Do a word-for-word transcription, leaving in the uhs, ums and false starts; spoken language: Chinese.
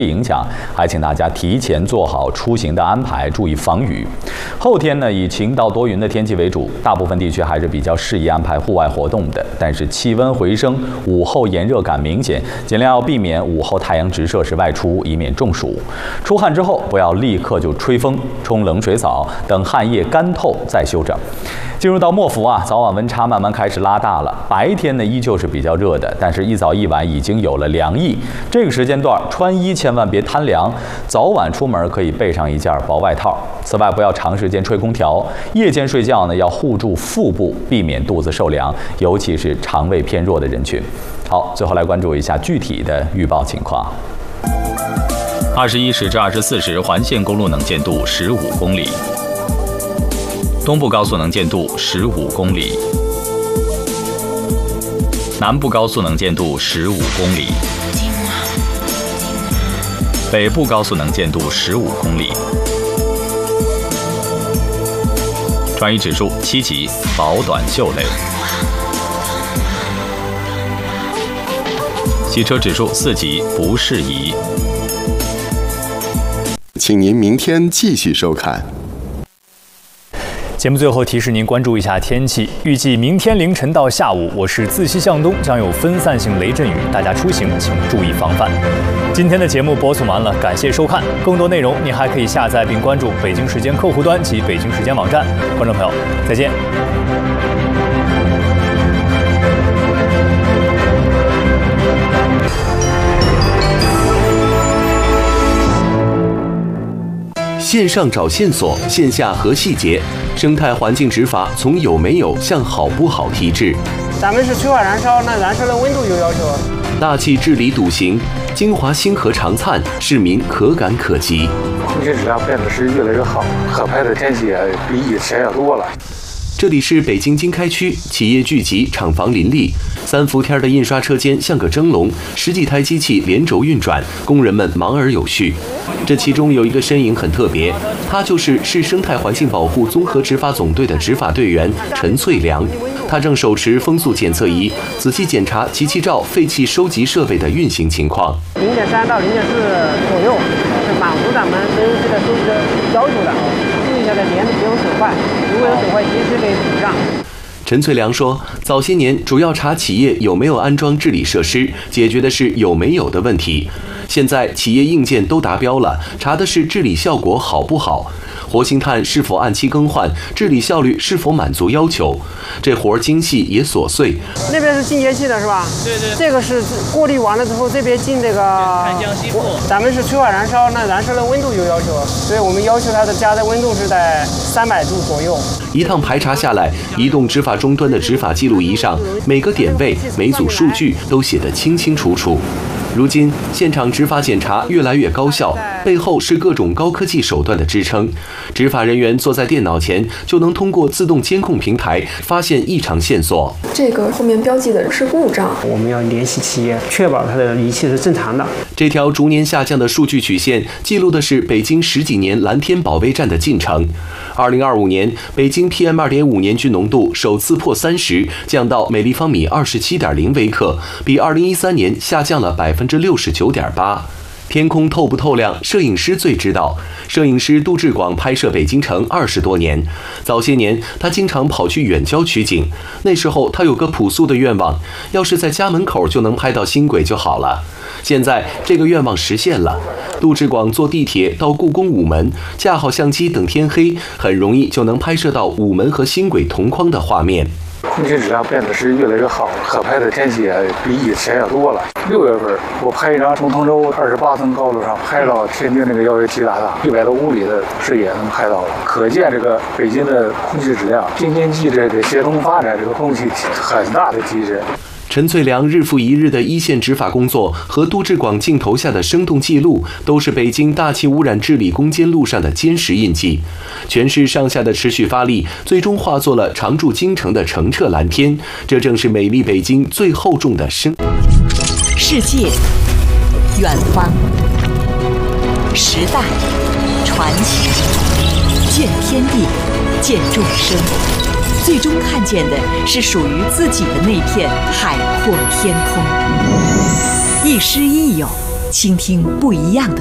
影响，还请大家提前做好出行的安排，注意防雨。后天呢，以晴到多云的天气为主，大部分地区还是比较适宜安排户外活动的。但是气温回升，午后炎热感明显，尽量要避免午后太阳直射时外出，以免中暑。出汗之后，不要立刻就吹风、冲冷水澡，等汗液干透再休整。进入到末伏啊，早晚温差慢慢开始拉大了。白天呢依旧是比较热的，但是一早一晚已经有了凉意。这个时间段穿衣千万别贪凉，早晚出门可以备上一件薄外套。此外，不要长时间吹空调，夜间睡觉呢要护住腹部，避免肚子受凉，尤其是肠胃偏弱的人群。好，最后来关注一下具体的预报情况。二十一时至二十四时，环线公路能见度十五公里。东部高速能见度十五公里，南部高速能见度十五公里，北部高速能见度十五公里。穿衣指数七级，薄短袖类。洗车指数四级，不适宜。 请您明天继续收看。 节目最后提示您关注一下天气，预计明天凌晨到下午，我市自西向东将有分散性雷阵雨，大家出行请注意防范。今天的节目播送完了，感谢收看。更多内容您还可以下载并关注北京时间客户端及北京时间网站。观众朋友，再见。 线上找线索，线下核细节。生态环境执法从有没有向好不好提质。 咱们是催化燃烧，那燃烧的温度有要求。 大气治理笃行，京华星河长灿，市民可感可及。 空气质量变得是越来越好，可拍的天气也比以前要多了。 这里是北京经开区，企业聚集，厂房林立，三伏天的印刷车间像个蒸笼，十几台机器连轴运转，工人们忙而有序。这其中有一个身影很特别，他就是市生态环境保护综合执法总队的执法队员陈翠良。他正手持风速检测仪，仔细检查机器罩废气收集设备的运行情况。 零点三到零点四左右，是满足咱们对这个收集的要求的。注意一下这帘子不用损坏，如果有损坏，及时给补上。 陈翠良说，早些年主要查企业有没有安装治理设施，解决的是有没有的问题。现在企业硬件都达标了，查的是治理效果好不好，活性炭是否按期更换，治理效率是否满足要求。这活儿精细也琐碎。 那边是进节气的是吧？对对。这个是过滤完了之后，这边进这个碳浆吸附。咱们是催化燃烧，那燃烧的温度有要求，所以我们要求它的加热温度是在三百度左右。 一趟排查下来，移动执法终端的执法记录仪上，每个点位、每组数据都写得清清楚楚。如今，现场执法检查越来越高效，背后是各种高科技手段的支撑。执法人员坐在电脑前，就能通过自动监控平台发现异常线索。 这个后面标记的是故障， 我们要联系企业，确保它的仪器是正常的。 这条逐年下降的数据曲线，记录的是北京十几年蓝天保卫战的进程。二零二五年，北京 P M 二点五 年均浓度首次破三十，降到每立方米二十七点零微克，比二零一三年下降了百分之六十九点八。天空透不透亮，摄影师最知道。摄影师杜志广拍摄北京城二十多年，早些年他经常跑去远郊取景。那时候他有个朴素的愿望，要是在家门口就能拍到星轨就好了。现在这个愿望实现了。杜志广坐地铁到故宫午门，架好相机等天黑，很容易就能拍摄到午门和星轨同框的画面。 空气质量变得是越来越好，可拍的天气也比以前要多了。六月份我拍一张从通州二十八层高楼上拍到天津那个幺幺七大厦，一百多公里的视野能拍到了，可见这个北京的空气质量京津冀这个协同发展，这个空气很大的提升。 陈翠良日复一日的一线执法工作和杜志广镜头下的生动记录，都是北京大气污染治理攻坚路上的坚实印记。全市上下的持续发力，最终化作了常驻京城的澄澈蓝天。这正是美丽北京最厚重的生。 世界，远方，时代，传奇，见天地，见众生。最终看见的是属于自己的那片海阔天空。亦师亦友， 倾听不一样的